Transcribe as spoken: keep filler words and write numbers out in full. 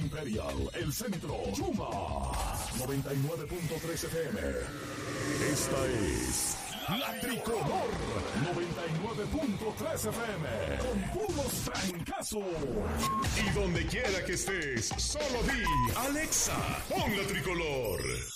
Imperial, El Centro, Yuma, noventa y nueve punto tres F M. Esta es La Tricolor, noventa y nueve punto tres F M, con puros trancazos. Y donde quiera que estés, solo di, Alexa, pon La Tricolor.